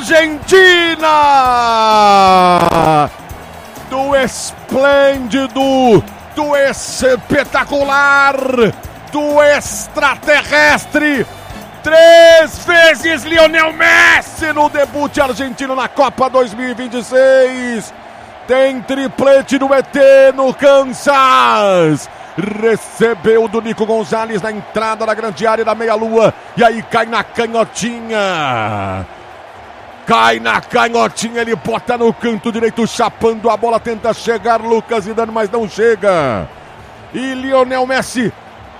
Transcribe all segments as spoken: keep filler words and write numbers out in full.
Argentina! Do esplêndido, do espetacular, do extraterrestre, três vezes Lionel Messi no debut argentino na Copa dois mil e vinte e seis. Tem triplete do E T no Kansas. Recebeu do Nico Gonzalez na entrada da grande área da meia-lua. E aí cai na canhotinha. Cai na canhotinha, ele bota no canto direito, chapando a bola, tenta chegar Lucas Zidane, mas não chega. E Lionel Messi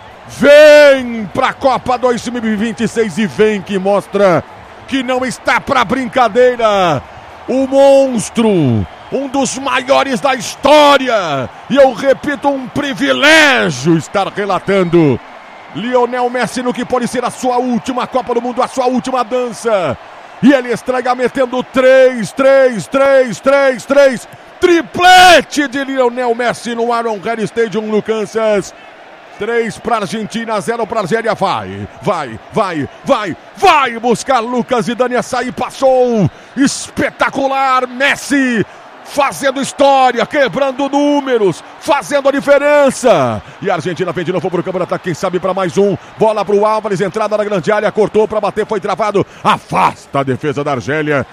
vem pra Copa dois mil e vinte e seis e vem que mostra que não está pra brincadeira. O monstro, um dos maiores da história. E eu repito, um privilégio estar relatando Lionel Messi no que pode ser a sua última Copa do Mundo, a sua última dança. E ele estreia metendo três, três, três, três, três. Triplete de Lionel Messi no Arrowhead Stadium no Kansas. três para a Argentina, zero para a Argélia. Vai, vai, vai, vai, vai buscar Lucas Zidane. Essa aí passou. Espetacular, Messi fazendo história, quebrando números, fazendo a diferença. E a Argentina vem de novo para o campo de ataque, quem sabe para mais um. Bola para o Álvares, entrada na grande área, cortou para bater, foi travado. Afasta a defesa da Argélia.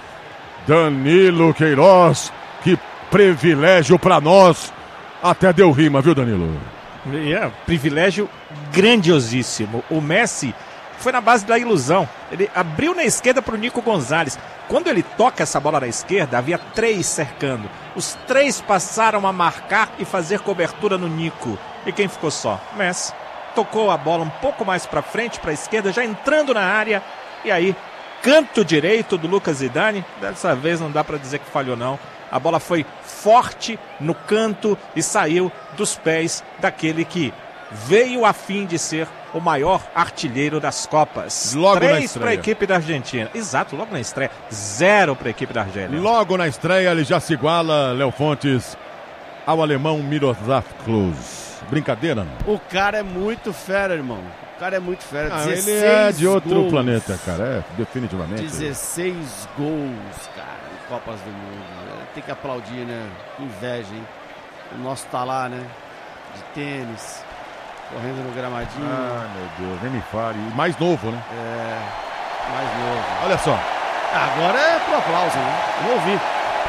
Danilo Queiroz, que privilégio para nós. Até deu rima, viu, Danilo? É, privilégio grandiosíssimo. O Messi foi na base da ilusão. Ele abriu na esquerda para o Nico Gonzalez. Quando ele toca essa bola na esquerda, havia três cercando. Os três passaram a marcar e fazer cobertura no Nico. E quem ficou só? Messi. Tocou a bola um pouco mais para frente, para a esquerda, já entrando na área. E aí, canto direito do Lucas Zidane. Dessa vez não dá para dizer que falhou não. A bola foi forte no canto e saiu dos pés daquele que veio a fim de ser o maior artilheiro das Copas. Logo Três para a equipe da Argentina. Exato, logo na estreia. Zero para a equipe da Argélia. Logo na estreia ele já se iguala, Léo Fontes, ao alemão Miroslav Klose. Brincadeira, não? O cara é muito fera, irmão. O cara é muito fera. Ah, ele é de outro gols. planeta, cara. É, definitivamente. dezesseis gols, cara, em Copas do Mundo. Tem que aplaudir, né? Que inveja, hein? O nosso tá lá, né? De tênis, correndo no gramadinho. Ah, meu Deus, nem me fale. E mais novo, né? É, mais novo. Olha só. Agora é pro aplauso, né? Vamos ouvir.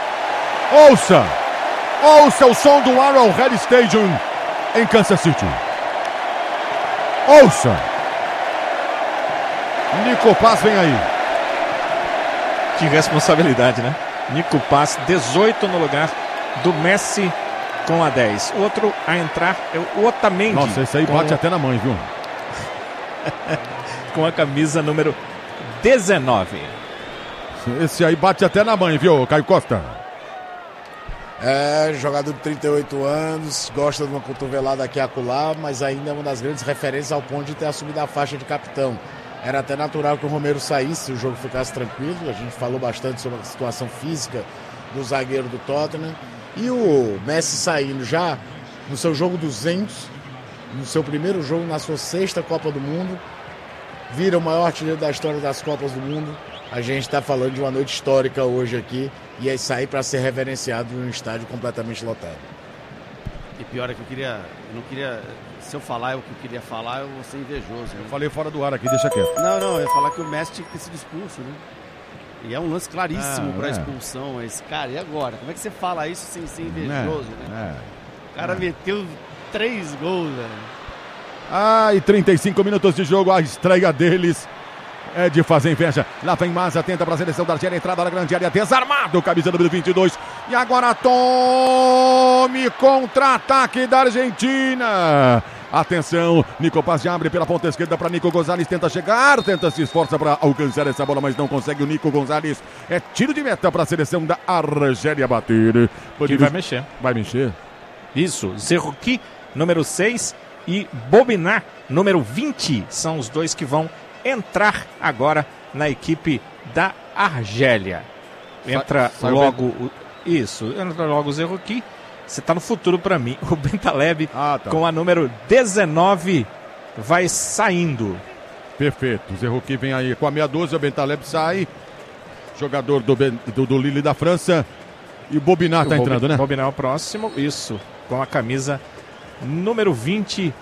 Ouça! Ouça o som do Arrowhead Stadium em Kansas City. Ouça! Nico Paz vem aí. Que responsabilidade, né? Nico Paz, dezoito no lugar do Messi com a dez. Outro a entrar é o Otamendi. Nossa, esse aí bate com... até na mãe, viu? com a camisa número dezenove. Esse aí bate até na mãe, viu, Caio Costa? É, jogador de trinta e oito anos, gosta de uma cotovelada aqui e acolá, mas ainda é uma das grandes referências ao ponto de ter assumido a faixa de capitão. Era até natural que o Romero saísse, se o jogo ficasse tranquilo. A gente falou bastante sobre a situação física do zagueiro do Tottenham. E o Messi saindo já no seu jogo duzentos, no seu primeiro jogo, na sua sexta Copa do Mundo, vira o maior artilheiro da história das Copas do Mundo. A gente está falando de uma noite histórica hoje aqui, e é sair para ser reverenciado num estádio completamente lotado. E pior é que eu queria, eu não queria, se eu falar o que eu queria falar, eu vou ser invejoso. Né? Eu falei fora do ar aqui, deixa quieto. Não, não, eu ia falar que o Messi tinha que ter sido expulso, né? E é um lance claríssimo ah, para é. expulsão, mas, cara, e agora? Como é que você fala isso sem ser invejoso, é, né? É, o cara é. meteu três gols, velho. Ah, e trinta e cinco minutos de jogo, a estreia deles é de fazer inveja. Lá vem Mazza, tenta para a seleção da Argélia, entrada na grande área, desarmado, camisa número vinte e dois. E agora tome contra-ataque da Argentina. Atenção, Nico Paz abre pela ponta esquerda para Nico Gonzalez, tenta chegar, tenta se esforça para alcançar essa bola, mas não consegue. O Nico Gonzalez é tiro de meta para a seleção da Argélia bater. Que vai mexer. Vai mexer. Isso, Zerruki, número seis, e Bobiná, número vinte, são os dois que vão entrar agora na equipe da Argélia. Entra Sa logo o, isso, entra logo o Zerruki. Você tá no futuro para mim. O Bentaleb ah, tá. com a número dezenove vai saindo. Perfeito. O Zerruki vem aí com a meia dúzia, o Bentaleb sai. jogador do, do, do Lille da França. E o Bobinar tá o entrando, Bob, né? Bobinar é o próximo, isso, com a camisa número vinte.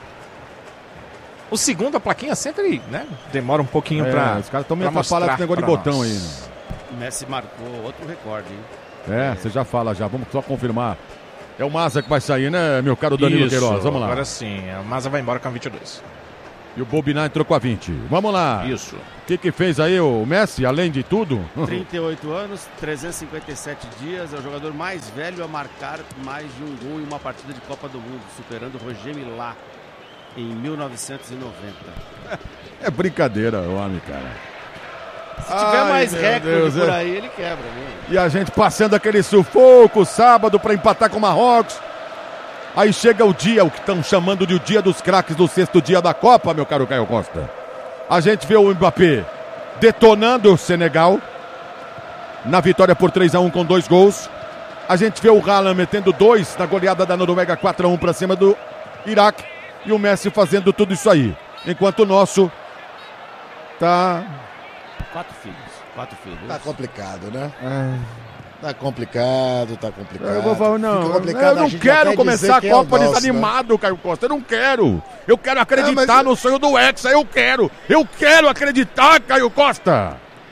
O segundo, a plaquinha sempre, né, demora um pouquinho é, pra os caras estão meio atrapalhados com esse negócio de botão aí, né? O Messi marcou outro recorde, hein? É, você já fala já, vamos só confirmar. É o Maza que vai sair, né, meu caro Danilo Isso, Queiroz? Vamos lá. Agora sim, a Maza vai embora com a vinte e dois. E o Bobinar entrou com a vinte. Vamos lá. Isso. O que que fez aí o Messi, além de tudo? trinta e oito anos, trezentos e cinquenta e sete dias, é o jogador mais velho a marcar mais de um gol em uma partida de Copa do Mundo, superando Roger Milá em mil novecentos e noventa. É brincadeira, o homem, cara. Se tiver Ai, mais meu recorde Deus, por é. aí, ele quebra, né? E a gente passando aquele sufoco sábado para empatar com o Marrocos. Aí chega o dia, o que estão chamando de o dia dos craques do sexto dia da Copa, meu caro Caio Costa. A gente vê o Mbappé detonando o Senegal na vitória por três a um com dois gols. A gente vê o Haaland metendo dois na goleada da Noruega quatro a um para cima do Iraque. E o Messi fazendo tudo isso aí. Enquanto o nosso tá... Quatro filhos, quatro filhos. Tá complicado, né? Tá complicado, tá complicado. Eu vou falar, não, Fica complicado, eu a não gente já quero quer começar dizer a quem é o Copa nosso, desanimado, né? Caio Costa. Eu não quero. Eu quero acreditar É, mas- no sonho do Hexa. Eu quero. Eu quero acreditar, Caio Costa.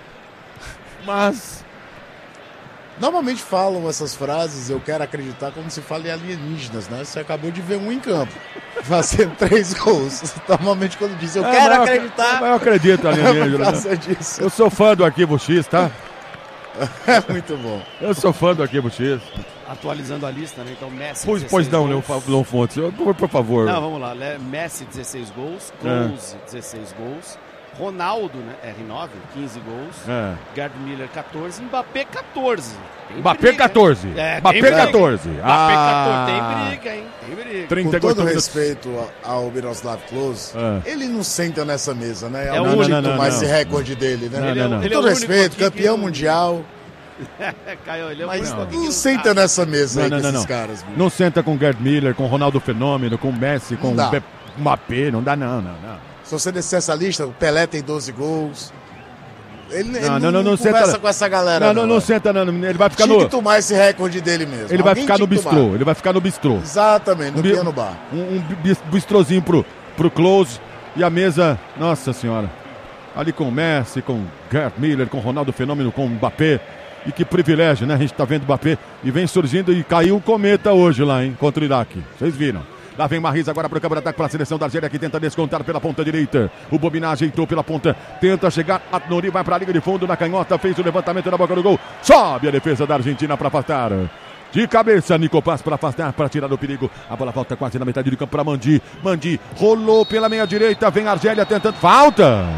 Mas... Normalmente falam essas frases, eu quero acreditar, como se fala em alienígenas, né? Você acabou de ver um em campo, fazendo três gols. Normalmente quando diz eu É, quero mas eu- acreditar, Mas eu acredito, é alienígena. por né? causa disso. Eu sou fã do Arquivo X, tá? É muito bom. Eu sou fã do Arquivo X. Atualizando a lista, né? Então, Messi, Pois, dezesseis pois não, gols. Leon, Leon Fontes. Eu- Por, por favor. Não, vamos lá. Le- Messi, dezesseis gols. Close, dezesseis gols. Ronaldo, né? R nove, quinze gols. É. Gerd Miller, catorze. Mbappé, catorze. Tem Mbappé briga, catorze. hein? É, Mbappé tem briga. catorze. Mbappé, Ah. catorze. Tem briga, hein? Tem briga. trinta Com e todo oito respeito ao Miroslav Klose, É. ele não senta nessa mesa, né? É, É o o único não, não, mais não. esse recorde dele, né? Não, Ele é, não, o- não. ele Com é o todo único respeito, aqui que campeão não- mundial, Caio, ele é o mas único não, aqui que senta nessa mesa aí Não, com não, não, esses não. caras. bicho. Não senta com o Gerd Miller, com o Ronaldo Fenômeno, com o Messi, com Não o dá. Be- Mbappé. Não dá, não, não, não. Se você descer essa lista, o Pelé tem doze gols. Ele, ele Não, não, não, não, não conversa senta- com essa galera. Não, não, não velho. senta, não. Ele vai ficar Tinha no. que tomar esse recorde dele mesmo. Ele vai Alguém ficar no tinha que bistrô. tomar. Ele vai ficar no bistrô. Exatamente, no Um bi- piano bar. Um, um bis- bistrozinho pro, pro Close. E a mesa, nossa senhora. Ali com o Messi, com o Gerd Miller, com o Ronaldo Fenômeno, com o Mbappé. E que privilégio, né? A gente tá vendo o Mbappé. E vem surgindo e caiu o cometa hoje lá, hein? Contra o Iraque. Vocês viram. Lá vem Marris agora para o campo de ataque para a seleção da Argélia, que tenta descontar pela ponta direita. O Bobinar ajeitou pela ponta, tenta chegar. A Nori vai para a linha de fundo na canhota, fez o levantamento na boca do gol. Sobe a defesa da Argentina para afastar. De cabeça, Nico Paz para afastar, para tirar o perigo. A bola volta quase na metade do campo para Mandi. Mandi rolou pela meia direita, vem a Argélia tentando. Falta!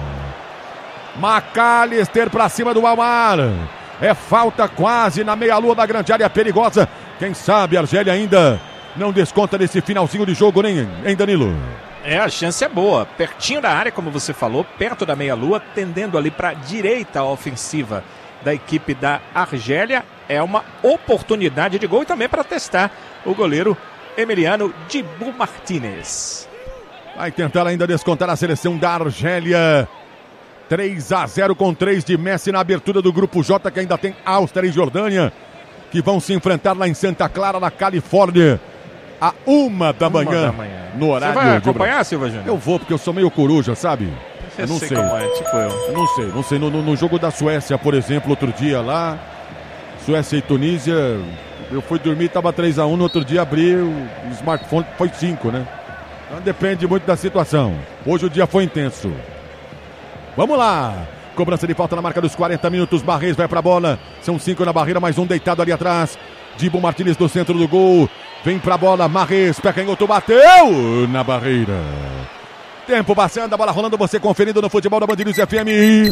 McAllister para cima do Almar. É falta quase na meia-lua da grande área perigosa. Quem sabe a Argélia ainda não desconta nesse finalzinho de jogo, nem, hein, Danilo? É, a chance é boa. Pertinho da área, como você falou, perto da meia-lua, tendendo ali para a direita a ofensiva da equipe da Argélia. É uma oportunidade de gol e também para testar o goleiro Emiliano Dibu Martínez. Vai tentar ainda descontar a seleção da Argélia. três a zero com três de Messi na abertura do grupo J, que ainda tem Áustria e Jordânia, que vão se enfrentar lá em Santa Clara, na Califórnia, a uma da Uma manhã, da manhã. no horário Você vai de acompanhar, Silva Júnior? Eu vou, porque eu sou meio coruja, sabe? Eu não sei. como é, tipo eu. Eu não sei, não sei. No, no- no jogo da Suécia, por exemplo, outro dia lá, Suécia e Tunísia, eu fui dormir, tava três a um, no outro dia abri o, o smartphone, foi cinco, né? Então depende muito da situação. Hoje o dia foi intenso. Vamos lá. Cobrança de falta na marca dos quarenta minutos. Barreis vai pra bola. São cinco na barreira, mais um deitado ali atrás. Dibu Martínez do centro do gol. Vem pra bola. Marreis, pé canhoto, bateu na barreira. Tempo passando, a bola rolando, você conferindo no futebol da Band News F M.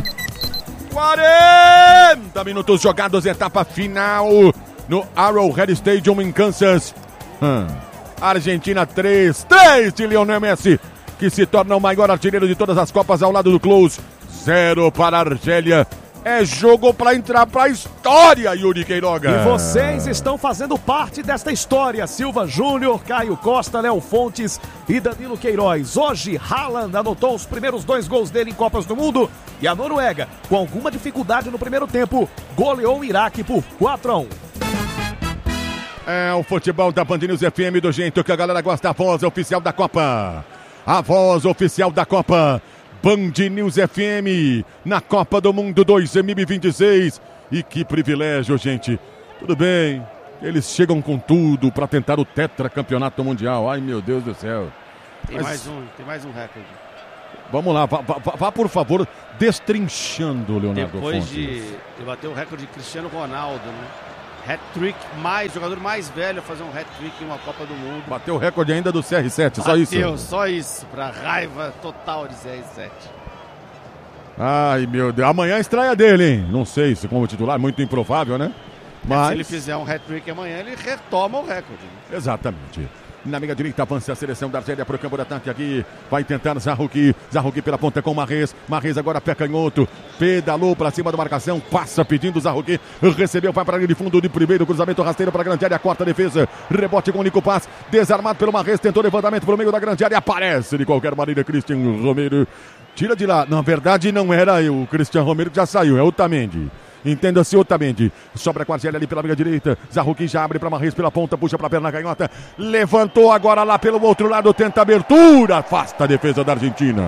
quarenta minutos jogados, etapa final no Arrowhead Stadium em Kansas. Hum. Argentina três, três de Lionel Messi, que se torna o maior artilheiro de todas as Copas ao lado do Klose. Zero para a Argélia, É jogo pra entrar pra história, Yuri Queiroga. E vocês estão fazendo parte desta história. Silva Júnior, Caio Costa, Léo Fontes e Danilo Queiroz. Hoje, Haaland anotou os primeiros dois gols dele em Copas do Mundo. E a Noruega, com alguma dificuldade no primeiro tempo, goleou o Iraque por quatro a um. É o futebol da Band News F M do jeito que a galera gosta. A voz oficial da Copa. A voz oficial da Copa. Band News F M na Copa do Mundo dois mil e vinte e seis. E que privilégio, gente. Tudo bem, eles chegam com tudo para tentar o tetracampeonato mundial. Ai, meu Deus do céu. Tem Mas... mais um, tem mais um recorde. Vamos lá, vá, vá, vá por favor, destrinchando, Leonardo Depois Fontes. de, de bater o recorde de Cristiano Ronaldo, né? Hat-trick, mais, jogador mais velho a fazer um hat-trick em uma Copa do Mundo. Bateu o recorde ainda do C R sete, só Bateu, isso? Bateu, só isso, pra raiva total de C R sete. Ai, meu Deus, amanhã a estreia dele, hein? Não sei se como titular, muito improvável, né? Mas... Se ele fizer um hat-trick amanhã, ele retoma o recorde. Né? Exatamente. Na meia direita avança a seleção da Argélia para o campo de ataque aqui. Vai tentar Zarruqui. Zarruqui pela ponta com Marrez. Marrez agora pé canhoto. Pedalou para cima da marcação. Passa pedindo Zarruqui. Recebeu, vai para a linha de fundo de primeiro. Cruzamento rasteiro para a grande área. Quarta defesa. Rebote com o Nico Paz. Desarmado pelo Marrez. Tentou levantamento pelo meio da grande área. Aparece de qualquer maneira Cristian Romero. Tira de lá. Na verdade não era o Cristian Romero que já saiu. É o Otamendi. Entenda-se Otamendi. Sobra com a Argélia ali pela meia direita. Zarruqui já abre para Marrez pela ponta. Puxa para a perna canhota. Levantou agora lá pelo outro lado. Tenta abertura. Afasta a defesa da Argentina.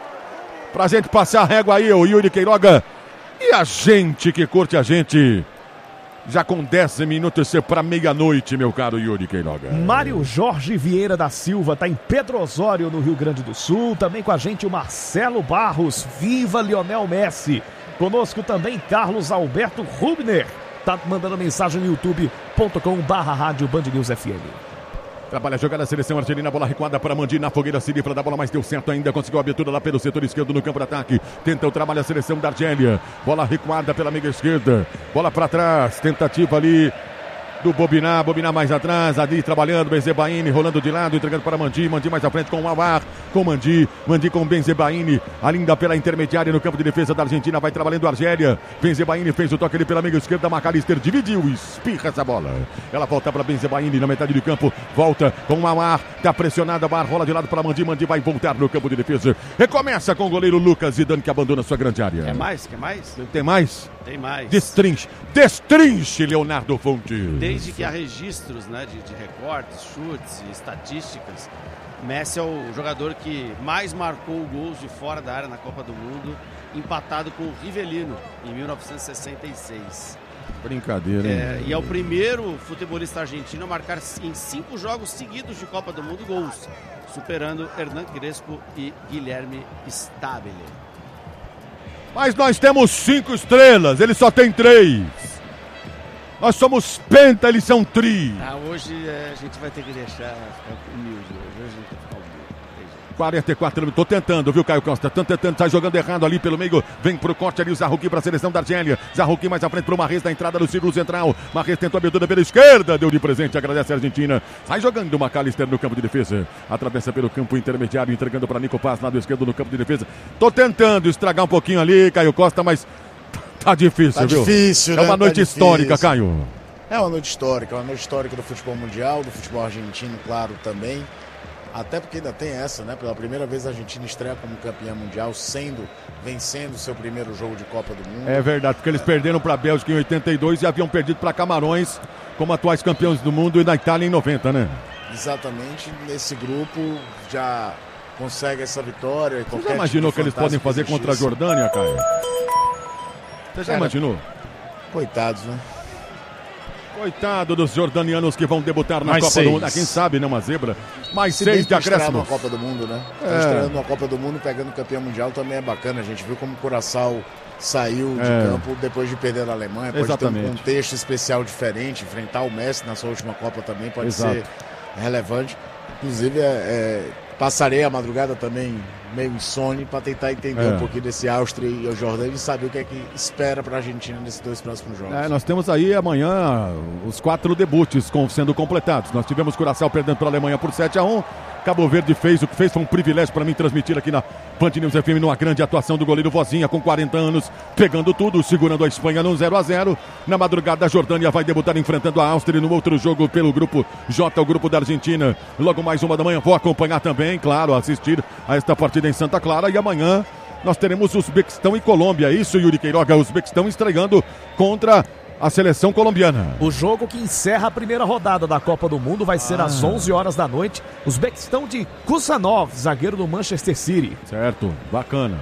Pra gente passar a régua aí, o Yuri Queiroga. E a gente que curte a gente. Já com dez minutos para meia-noite, meu caro Yuri Queiroga. Mário Jorge Vieira da Silva está em Pedro Osório, no Rio Grande do Sul. Também com a gente o Marcelo Barros. Viva Lionel Messi. Conosco também Carlos Alberto Rubner. Tá mandando mensagem no youtube ponto com barra rádio Band News F M. Trabalha a jogada da seleção argelina, bola recuada para Mandi na fogueira, Cirifra da bola, mas deu certo ainda, conseguiu a abertura lá pelo setor esquerdo no campo de ataque, tenta o trabalho a seleção da Argélia, bola recuada pela meia esquerda, bola para trás, tentativa ali do Bobinar, Bobinar mais atrás, ali trabalhando, Benzebaini rolando de lado, entregando para Mandi, Mandi mais à frente com o Awar, com Mandi, Mandi com Benzebaini, ainda pela intermediária no campo de defesa da Argentina, vai trabalhando a Argélia, Benzebaini fez o toque ali pela meia esquerda, Macalister dividiu, espirra essa bola, ela volta para Benzebaini na metade do campo, volta com o Awar, tá pressionada, Awar rola de lado para Mandi, Mandi vai voltar no campo de defesa, recomeça com o goleiro Lucas Zidane que abandona sua grande área. Quer mais? Quer mais? Tem mais? Tem mais. Destrinche, destrinche, Leonardo Fontes. Desde que há registros, né, de, de recortes, chutes e estatísticas, Messi é o jogador que mais marcou gols de fora da área na Copa do Mundo, empatado com o Rivelino em mil novecentos e sessenta e seis. Brincadeira, hein? É, e é o primeiro futebolista argentino a marcar em cinco jogos seguidos de Copa do Mundo gols, superando Hernan Crespo e Guilherme Stabile. Mas nós temos cinco estrelas, ele só tem três. Nós somos penta, eles são tri. Ah, hoje é, a gente vai ter que deixar humilde. Hoje a gente vai ficar humilde. quarenta e quatro minutos, tô tentando, viu, Caio Costa? Tô tentando, tá jogando errado ali pelo meio. Vem pro corte ali o Zarruqui pra seleção da Argélia. Zarruqui mais à frente pro Marrez na entrada do círculo central. Marrez tentou a abertura pela esquerda, deu de presente, agradece a Argentina. Sai jogando o Macalister no campo de defesa. Atravessa pelo campo intermediário, entregando pra Nico Paz, lado esquerdo no campo de defesa. Tô tentando estragar um pouquinho ali, Caio Costa, mas tá difícil, tá viu? difícil, é uma né? noite tá histórica, Caio. É uma noite histórica, uma noite histórica do futebol mundial, do futebol argentino, claro, também. Até porque ainda tem essa, né? Pela primeira vez a Argentina estreia como campeã mundial, sendo, vencendo o seu primeiro jogo de Copa do Mundo. É verdade, porque eles perderam para a Bélgica em oitenta e dois e haviam perdido para Camarões como atuais campeões do mundo e na Itália em noventa, né? Exatamente, nesse grupo já consegue essa vitória. Você já imaginou o que eles podem fazer contra a Jordânia, Caio? Você já Cara, imaginou? Coitados, né? Coitado dos jordanianos que vão debutar na Mais Copa seis. do Mundo. Quem sabe, né? Uma zebra. Mais Se seis bem de que estrear acréscimo. na Copa do Mundo, né? Tá É. estreando na Copa do Mundo, pegando campeão mundial também é bacana. A gente viu como o Curaçao saiu de É. campo depois de perder a Alemanha. Pode Exatamente. ter um contexto especial diferente. Enfrentar o Messi na sua última Copa também pode Exato. ser relevante. Inclusive, é, é, passarei a madrugada também meio insone para tentar entender É. um pouquinho desse Áustria e o Jordânia e saber o que é que espera para a Argentina nesses dois próximos jogos. É, nós temos aí amanhã os quatro debuts com, sendo completados. Nós tivemos Curaçao perdendo para a Alemanha por sete a um. Cabo Verde fez o que fez, foi um privilégio para mim transmitir aqui na Band News F M numa grande atuação do goleiro Vozinha, com quarenta anos, pegando tudo, segurando a Espanha no zero a zero. Na madrugada, a Jordânia vai debutar enfrentando a Áustria no outro jogo pelo grupo J, o grupo da Argentina. Logo mais uma da manhã, vou acompanhar também, claro, assistir a esta partida em Santa Clara. E amanhã nós teremos Uzbequistão e Colômbia. Isso, Yuri Queiroga, Uzbequistão estreando contra a seleção colombiana. O jogo que encerra a primeira rodada da Copa do Mundo vai ser ah. às onze horas da noite. Uzbequistão de Kusanov, zagueiro do Manchester City. Certo, bacana.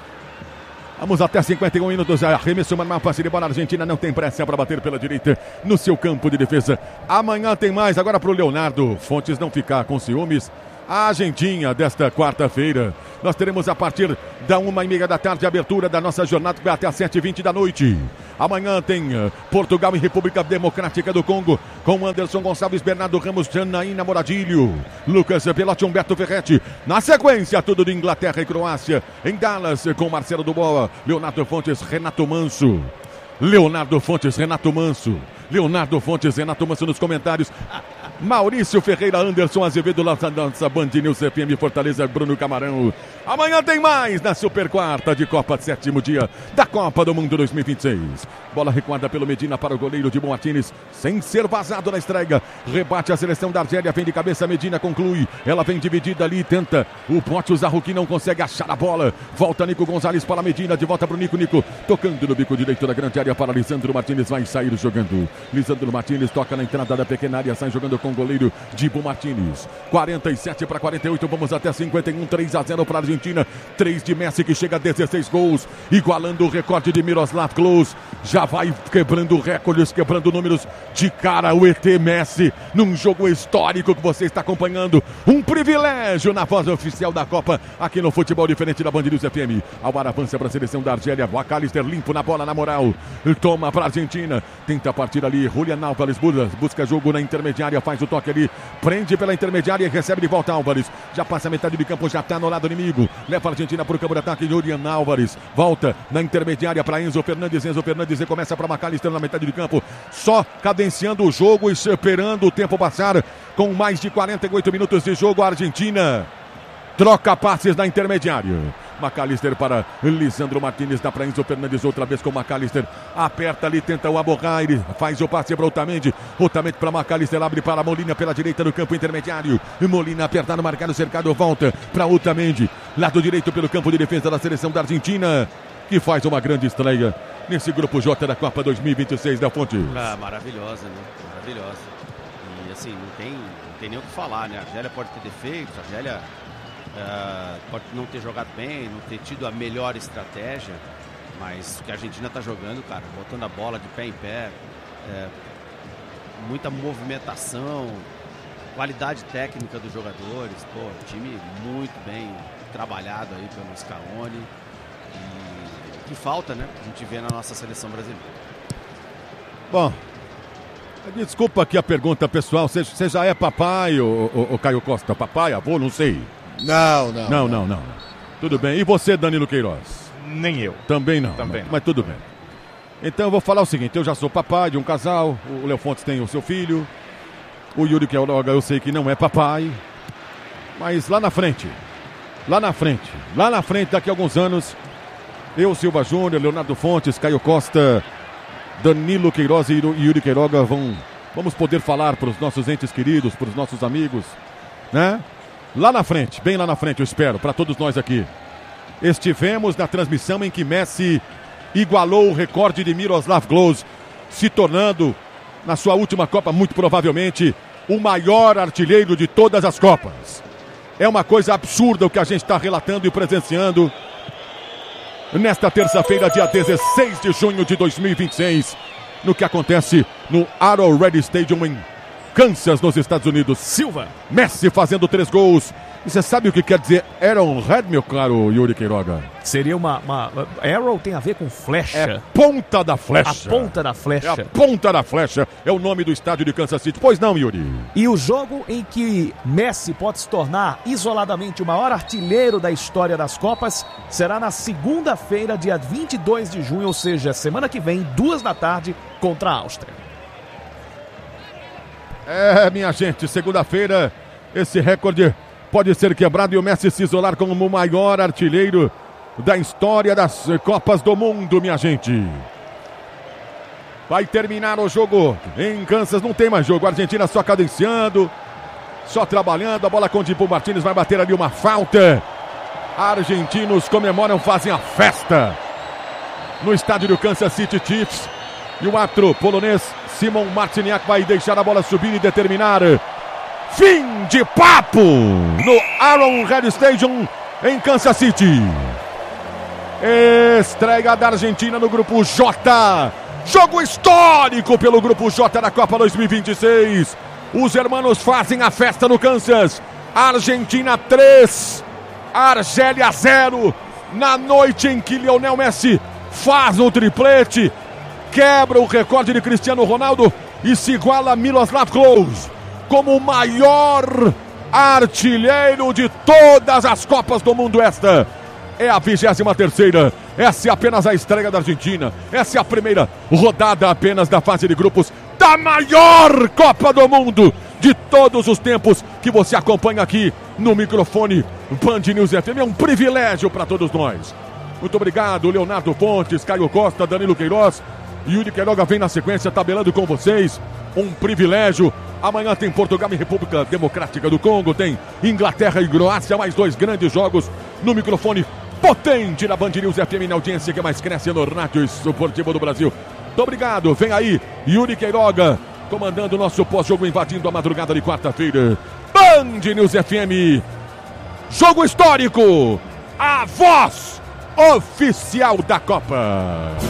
Vamos até cinquenta e um minutos. Arremesso, uma parceria. Bola Argentina não tem pressa para bater pela direita no seu campo de defesa. Amanhã tem mais. Agora para o Leonardo Fontes não ficar com ciúmes. A agendinha desta quarta-feira. Nós teremos a partir da uma e meia da tarde a abertura da nossa jornada que vai até às sete e vinte da noite. Amanhã tem uh, Portugal e República Democrática do Congo com Anderson Gonçalves, Bernardo Ramos, Janaína Moradilho, Lucas Pelotti, Humberto Ferretti. Na sequência, tudo de Inglaterra e Croácia. Em Dallas com Marcelo Dubois, Leonardo Fontes, Renato Manso. Leonardo Fontes, Renato Manso. Leonardo Fontes, Renato Manso nos comentários. Maurício Ferreira, Anderson Azevedo, lá da nossa Band News F M Fortaleza, Bruno Camarão. Amanhã tem mais na Super Quarta de Copa, sétimo dia da Copa do Mundo dois mil e vinte e seis. Bola recuada pelo Medina para o goleiro de Martínez, sem ser vazado na estreia. Rebate a seleção da Argélia, vem de cabeça, Medina conclui. Ela vem dividida ali, tenta o bote, o Zarruqui não consegue achar a bola. Volta Nico Gonzalez para Medina, de volta para o Nico, Nico tocando no bico direito da grande área para Lisandro Martínez, vai sair jogando. Lisandro Martínez toca na entrada da pequena área, sai jogando com o goleiro Dibu Martínez. quarenta e sete para quarenta e oito, vamos até cinquenta e um, três a zero para a Argentina. três de Messi, que chega a dezesseis gols, igualando o recorde de Miroslav Klose. Já vai quebrando recordes, quebrando números de cara o E T Messi, num jogo histórico que você está acompanhando. Um privilégio na voz oficial da Copa, aqui no Futebol Diferente da Band News F M. Alvar avança para a seleção da Argélia, McAllister limpo na bola, na moral. Toma para a Argentina, tenta partir ali, Julian Álvares busca jogo na intermediária, faz o toque ali, prende pela intermediária e recebe de volta Álvares. Já passa a metade do campo, já está no lado inimigo. Leva a Argentina para o campo de ataque, Julian Álvares. Volta na intermediária para Enzo Fernandes. Enzo Fernandes começa para McAllister na metade do campo. Só cadenciando o jogo, esperando o tempo passar. Com mais de quarenta e oito minutos de jogo, a Argentina troca passes na intermediária. McAllister para Lisandro Martínez, dá para Enzo Fernandes outra vez com McAllister, aperta ali, tenta o Aborraire, faz o passe para Otamendi, Otamendi para McAllister, abre para Molina pela direita do campo intermediário, Molina apertado, marcado, cercado, volta para Otamendi, lado direito pelo campo de defesa da seleção da Argentina, que faz uma grande estreia nesse grupo J da Copa dois mil e vinte e seis da Fontes. Ah, maravilhosa, né? Maravilhosa. E assim, não tem, não tem nem o que falar, né? A Argélia pode ter defeitos, a Argélia Uh, pode não ter jogado bem, não ter tido a melhor estratégia, mas o que a Argentina está jogando, cara, botando a bola de pé em pé, é, muita movimentação, qualidade técnica dos jogadores, pô, time muito bem trabalhado aí pelo Scaloni, e que falta, né, a gente vê na nossa seleção brasileira. Bom, desculpa aqui a pergunta pessoal, você, você já é papai, ou Caio Costa, papai, avô, não sei. Não, não. Não, não, não. Tudo bem. E você, Danilo Queiroz? Nem eu. Também não. Também mas, não. mas tudo bem. Então eu vou falar o seguinte, eu já sou papai de um casal, o Léo Fontes tem o seu filho, o Yuri Queiroga eu sei que não é papai, mas lá na frente, lá na frente, lá na frente, daqui a alguns anos, eu, Silva Júnior, Leonardo Fontes, Caio Costa, Danilo Queiroz e Yuri Queiroga vão, vamos poder falar para os nossos entes queridos, para os nossos amigos, né? Lá na frente, bem lá na frente, eu espero, para todos nós aqui. Estivemos na transmissão em que Messi igualou o recorde de Miroslav Klose, se tornando, na sua última Copa, muito provavelmente, o maior artilheiro de todas as Copas. É uma coisa absurda o que a gente está relatando e presenciando nesta terça-feira, dia dezesseis de junho de dois mil e vinte e seis, no que acontece no Arrowhead Stadium em Kansas, nos Estados Unidos. Silva. Messi fazendo três gols. E você sabe o que quer dizer Arrowhead, meu caro Yuri Queiroga? Seria uma, uma... Arrow tem a ver com flecha. É ponta da flecha. A ponta da flecha. É a ponta da flecha. É o nome do estádio de Kansas City. Pois não, Yuri? E o jogo em que Messi pode se tornar isoladamente o maior artilheiro da história das Copas será na segunda-feira, dia vinte e dois de junho, ou seja, semana que vem, duas da tarde, contra a Áustria. É, minha gente, segunda-feira, esse recorde pode ser quebrado e o Messi se isolar como o maior artilheiro da história das Copas do Mundo, minha gente. Vai terminar o jogo em Kansas, não tem mais jogo. A Argentina só cadenciando, só trabalhando. A bola com o Dibu Martínez vai bater ali uma falta. Argentinos comemoram, fazem a festa no estádio do Kansas City Chiefs. E o árbitro polonês Simon Marciniak vai deixar a bola subir e determinar fim de papo no Arrowhead Stadium em Kansas City. Estreia da Argentina no Grupo J. Jogo histórico pelo Grupo J da Copa dois mil e vinte e seis. Os hermanos fazem a festa no Kansas. Argentina três, Argélia zero. Na noite em que Lionel Messi faz o triplete, quebra o recorde de Cristiano Ronaldo e se iguala a Miroslav Klose como o maior artilheiro de todas as Copas do Mundo. Esta é a vigésima terceira. Essa é apenas a estreia da Argentina. Essa é a primeira rodada apenas da fase de grupos da maior Copa do Mundo de todos os tempos, que você acompanha aqui no microfone Band News F M. É um privilégio para todos nós. Muito obrigado, Leonardo Fontes, Caio Costa, Danilo Queiroz. Yuri Queiroga vem na sequência, tabelando com vocês. Um privilégio. Amanhã tem Portugal e República Democrática do Congo. Tem Inglaterra e Croácia. Mais dois grandes jogos no microfone potente da Band News F M, na audiência que mais cresce no rádio esportivo do Brasil. Muito obrigado. Vem aí, Yuri Queiroga, comandando o nosso pós-jogo, invadindo a madrugada de quarta-feira. Band News F M. Jogo histórico. A voz oficial da Copa.